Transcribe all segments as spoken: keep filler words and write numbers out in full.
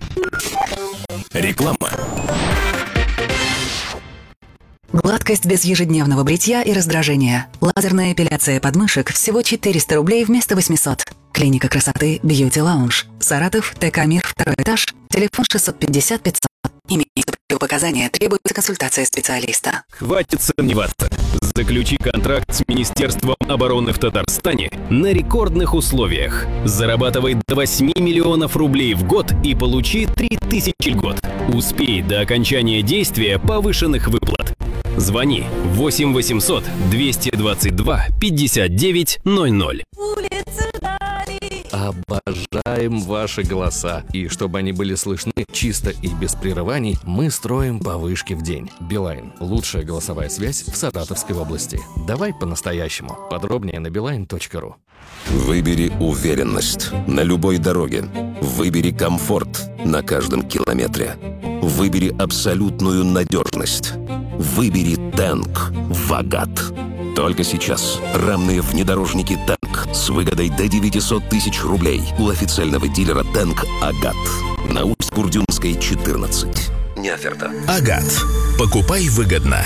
Реклама. Гладкость без ежедневного бритья и раздражения. Лазерная эпиляция подмышек всего четыреста рублей вместо восьмисот. Клиника красоты Beauty Lounge. Саратов, ТК Мир, второй этаж. Телефон шестьсот пятьдесят пятьсот. Имеются противопоказания, требуется консультация специалиста. Хватит сомневаться. Заключи контракт с Министерством обороны в Татарстане на рекордных условиях. Зарабатывай до восьми миллионов рублей в год и получи три тысячи льгот. Успей до окончания действия повышенных выплат. Звони восемь восемьсот двести двадцать два пятьдесят девять ноль ноль. Обожаем ваши голоса. И чтобы они были слышны чисто и без прерываний, мы строим по вышке в день. Билайн. Лучшая голосовая связь в Саратовской области. Давай по-настоящему. Подробнее на билайн точка ру. Выбери уверенность на любой дороге. Выбери комфорт на каждом километре. Выбери абсолютную надежность. Выбери Тэнк Вагат. Только сейчас рамные внедорожники Тэнк с выгодой до девятисот тысяч рублей у официального дилера Тэнк Агат на Усть-Курдюмской, четырнадцать. Не оферта. Агат. Покупай выгодно.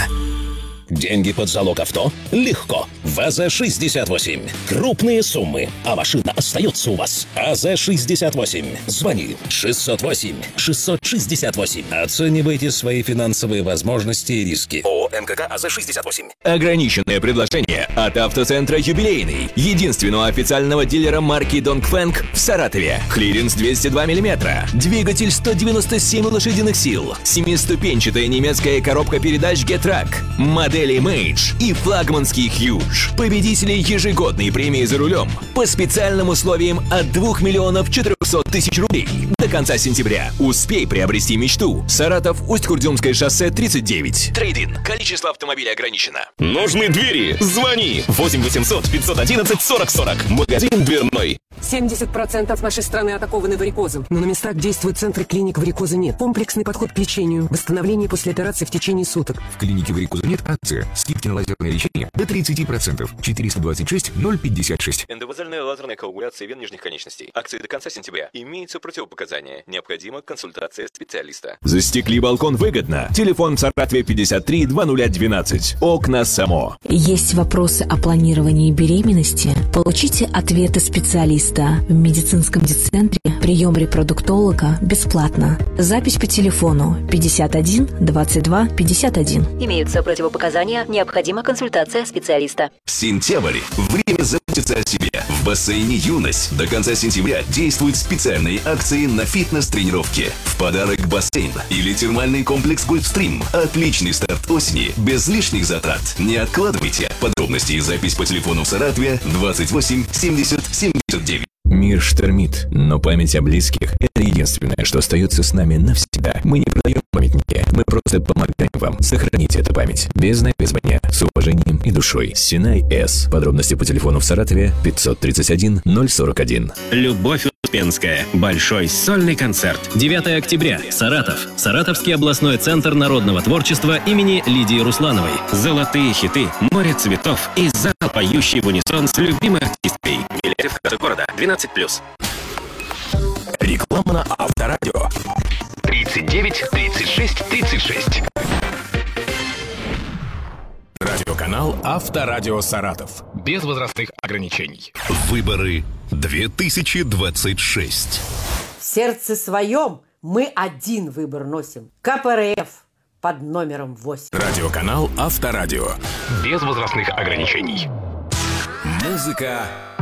Деньги под залог авто? Легко. ВАЗа шестьдесят восемь. Крупные суммы, а машина остается у вас. АЗ шестьдесят восемь. Звони шестьсот восемь шестьсот шестьдесят восемь. Оценивайте свои финансовые возможности и риски. ООО МКК АЗ шестьдесят восемь. Ограниченное предложение от автоцентра «Юбилейный», единственного официального дилера марки Dongfeng в Саратове. Клиренс двести два миллиметра, двигатель сто девяносто семь лошадиных сил, семиступенчатая немецкая коробка передач Getrack, модель Image и флагманский Huge. Победители ежегодной премии за рулем по специальным условиям от двух миллионов четырехсот тысяч рублей. До конца сентября успей приобрести мечту. Саратов, Усть-Курдюмское шоссе, тридцать девять. Трейд-ин. Количество автомобилей ограничено. Нужны двери? Звони восемь восемьсот пятьсот одиннадцать сорок сорок. Магазин дверной. семьдесят процентов нашей страны атакованы варикозом. Но на местах действуют центры клиник варикоза нет. Комплексный подход к лечению. Восстановление после операции в течение суток. В клинике варикоза нет акция. Скидки на лазерное лечение до тридцати процентов. четыреста двадцать шесть ноль пятьдесят шесть. Эндовазальная лазерная коагуляция вен нижних конечностей. Акции до конца сентября. Имеются противопоказания. Необходима консультация специалиста. Застекли балкон выгодно. Телефон в Саратове пятьдесят три двадцать двенадцать. Окна Само. Есть вопросы о планировании беременности? Получите ответы специалиста в медицинском дицентре. Прием репродуктолога бесплатно. Запись по телефону пятьдесят один двадцать два пятьдесят один. Имеются противопоказания. Необходима консультация специалиста. Сентябрь. Время заботиться о себе. В бассейне «Юность» до конца сентября действуют специальные акции на фитнес-тренировки. В подарок бассейн или термальный комплекс «Гольфстрим». Отличный старт осени без лишних затрат. Не откладывайте. Подробности и запись по телефону в Саратове двадцать восемь семьдесят семьдесят девять. Мир штормит, но память о близких – это единственное, что остается с нами навсегда. Мы не продаем памятники, мы просто помогаем вам сохранить эту память. Без навязывания, с уважением и душой. Синай С. Подробности по телефону в Саратове пятьсот тридцать один ноль сорок один. Любовь Успенская. Большой сольный концерт. девятого октября. Саратов. Саратовский областной центр народного творчества имени Лидии Руслановой. Золотые хиты, море цветов и зал, поющий в унисон с любимой артисткой. Билеты в кассу города. двенадцать плюс. Реклама на Авторадио. тридцать девять тридцать шесть тридцать шесть. Радиоканал Авторадио Саратов. Без возрастных ограничений. Выборы две тысячи двадцать шесть. В сердце своем мы один выбор носим. ка пэ эр эф под номером восемь. Радиоканал Авторадио. Без возрастных ограничений. Музыка